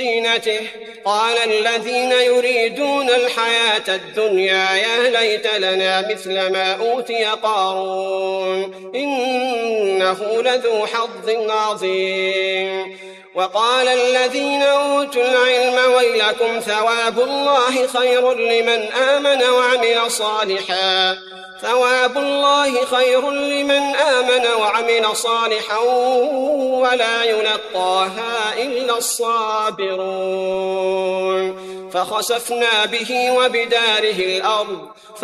زينته. قال الذين يريدون الحياة الدنيا يا ليت لنا مثل ما أوتي قارون إنه لذو حظ عظيم. وقال الذين أوتوا العلم ويلكم ثواب الله خير لمن آمن وعمل صالحا ولا يلقاها إلا الصابرون. فخسفنا به وبداره الأرض